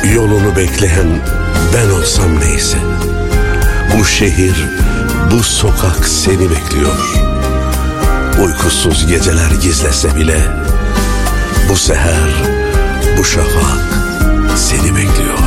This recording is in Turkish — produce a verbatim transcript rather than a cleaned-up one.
Yolunu bekleyen ben olsam neyse. Bu şehir, bu sokak seni bekliyor. Uykusuz geceler gizlese bile bu seher, bu şafak